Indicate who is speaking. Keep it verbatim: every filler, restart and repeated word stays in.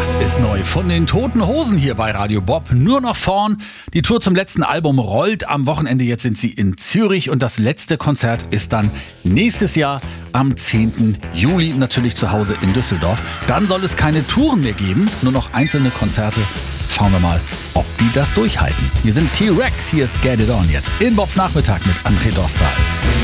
Speaker 1: Das ist neu von den Toten Hosen hier bei Radio Bob. Nur noch vorn. Die Tour zum letzten Album rollt am Wochenende. Jetzt sind sie in Zürich und das letzte Konzert ist dann nächstes Jahr am zehnten Juli. Natürlich zu Hause in Düsseldorf. Dann soll es keine Touren mehr geben, nur noch einzelne Konzerte. Schauen wir mal, ob die das durchhalten. Hier sind T-Rex, hier ist Get It On jetzt in Bobs Nachmittag mit André Dostal.